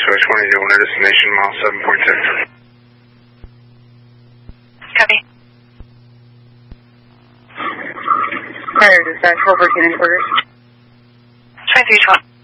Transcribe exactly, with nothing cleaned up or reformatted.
X twenty-two, one destination, mile seven point six. Copy. Clear dispatch, four fourteen, any orders? twenty-three twelve.